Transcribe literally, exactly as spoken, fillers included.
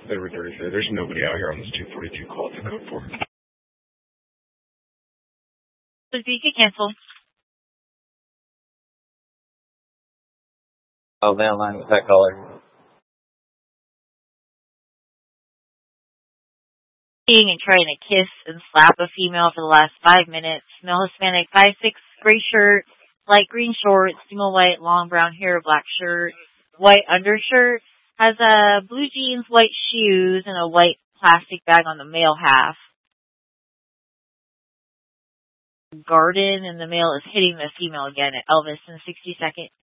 They were thirty-three. There's nobody out here on this two forty-two call to code for. So you can cancel. I'll lay on line with that caller. Being and trying to kiss and slap a female for the last five minutes. Male Hispanic, five six, gray shirt, light green shorts, single white, long brown hair, black shirt, white undershirt, has a blue jeans, white shoes, and a white plastic bag on the male half. Garden, and the male is hitting the female again at Elvis in sixty seconds.